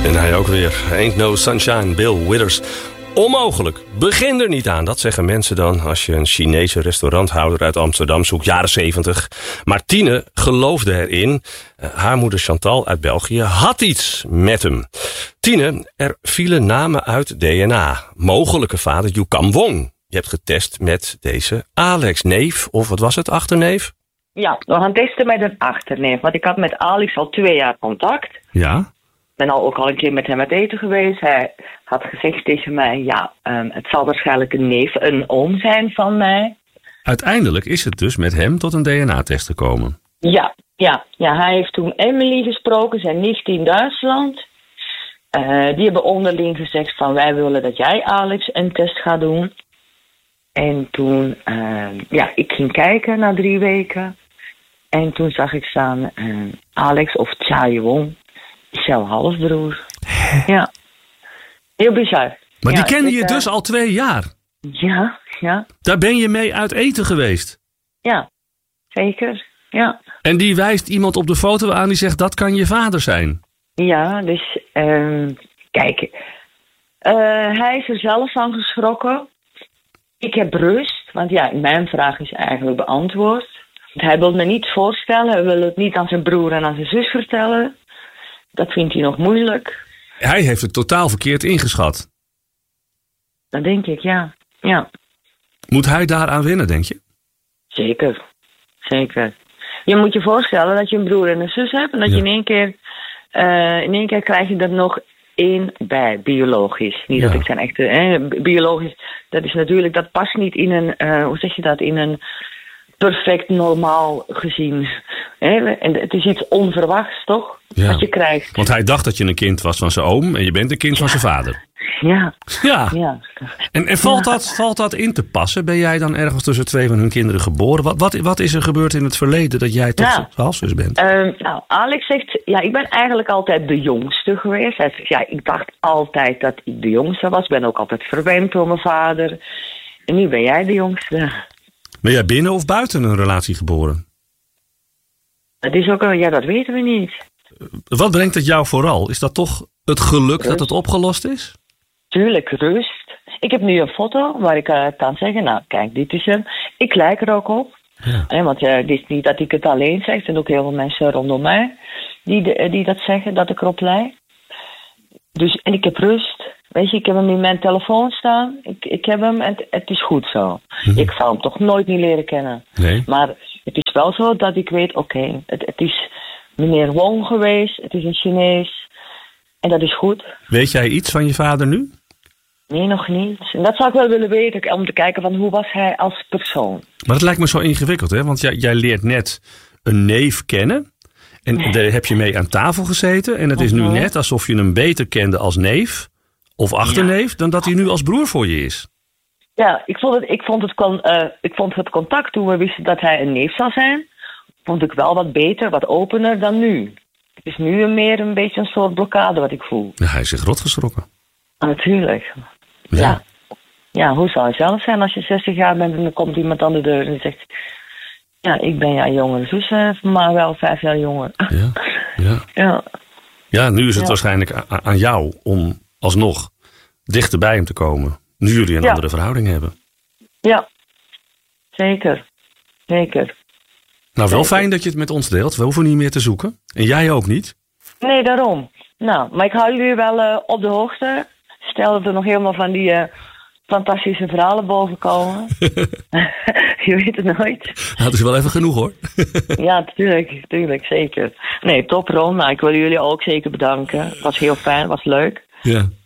En hij ook weer. Ain't no sunshine, Bill Withers. Onmogelijk. Begin er niet aan. Dat zeggen mensen dan als je een Chinese restauranthouder uit Amsterdam zoekt, jaren 70. Maar Tine geloofde erin. Haar moeder Chantal uit België had iets met hem. Tine, er vielen namen uit DNA. Mogelijke vader Yukam Wong. Je hebt getest met deze Alex, neef, of wat was het, achterneef? Ja, we gaan testen met een achterneef. Want ik had met Alex al 2 jaar contact. Ja. Ik ben ook al een keer met hem uit eten geweest. Hij had gezegd tegen mij, het zal waarschijnlijk een neef, een oom zijn van mij. Uiteindelijk is het dus met hem tot een DNA-test gekomen. Ja, hij heeft toen Emily gesproken, zijn nicht in Duitsland. Die hebben onderling gezegd van, wij willen dat jij, Alex, een test gaat doen. En toen, ik ging kijken na 3 weken. En toen zag ik staan, Alex of Cha Wong is jouw halfbroer. Ja, heel bizar. Maar die kende je dus al 2 jaar? Ja. Daar ben je mee uit eten geweest? Ja, zeker, ja. En die wijst iemand op de foto aan die zegt, dat kan je vader zijn? Ja, dus, kijk, hij is er zelf van geschrokken. Ik heb rust, want mijn vraag is eigenlijk beantwoord. Hij wil me niet voorstellen, hij wil het niet aan zijn broer en aan zijn zus vertellen. Dat vindt hij nog moeilijk. Hij heeft het totaal verkeerd ingeschat. Dat denk ik, ja. Moet hij daaraan winnen, denk je? Zeker. Je moet je voorstellen dat je een broer en een zus hebt en dat je in één keer krijg je er nog 1 bij, biologisch. Niet dat ik zijn echte, biologisch, dat is natuurlijk, dat past niet in een, in een perfect normaal gezien. En het is iets onverwachts, toch? Ja. Wat je krijgt. Want hij dacht dat je een kind was van zijn oom en je bent een kind van zijn vader. Ja. En valt dat in te passen? Ben jij dan ergens tussen 2 van hun kinderen geboren? Wat is er gebeurd in het verleden dat jij toch halfzus bent? Alex zegt, ik ben eigenlijk altijd de jongste geweest. Hij zegt, ik dacht altijd dat ik de jongste was. Ik ben ook altijd verwend door mijn vader. En nu ben jij de jongste. Ben jij binnen of buiten een relatie geboren? Dat is ook dat weten we niet. Wat brengt het jou vooral? Is dat toch het geluk Rust. dat het opgelost is? Tuurlijk, rust. Ik heb nu een foto waar ik kan zeggen, kijk, dit is hem. Ik lijk er ook op. Ja. Want het is niet dat ik het alleen zeg. Er zijn ook heel veel mensen rondom mij die dat zeggen, dat ik erop lijk. Dus, en ik heb rust. Weet je, ik heb hem in mijn telefoon staan. Ik heb hem en het is goed zo. Ik zou hem toch nooit niet leren kennen. Nee. Maar het is wel zo dat ik weet, het is meneer Wong geweest. Het is een Chinees. En dat is goed. Weet jij iets van je vader nu? Nee, nog niet. En dat zou ik wel willen weten, om te kijken van hoe was hij als persoon. Maar dat lijkt me zo ingewikkeld, hè? Want jij leert net een neef kennen. En daar heb je mee aan tafel gezeten. En het is nu net alsof je hem beter kende als neef of achterneef dan dat hij nu als broer voor je is. Ja, ik vond het contact toen we wisten dat hij een neef zou zijn, vond ik wel wat beter, wat opener dan nu. Het is nu meer een beetje een soort blokkade wat ik voel. Ja, hij is zich rot geschrokken. Natuurlijk. Ja, hoe zou het zelf zijn als je 60 jaar bent en dan komt iemand aan de deur en zegt, ik ben jouw jongere zus, maar wel 5 jaar jonger. Ja, nu is het waarschijnlijk aan jou om alsnog dichter bij hem te komen. Nu jullie een andere verhouding hebben. Ja, zeker. Nou, wel fijn dat je het met ons deelt. We hoeven niet meer te zoeken. En jij ook niet. Nee, daarom. Nou, maar ik hou jullie wel op de hoogte. Stel dat er nog helemaal van die fantastische verhalen boven komen. Je weet het nooit. Nou, dat is wel even genoeg, hoor. Ja, tuurlijk, zeker. Nee, top, Ron. Nou, ik wil jullie ook zeker bedanken. Het was heel fijn, het was leuk. Ja.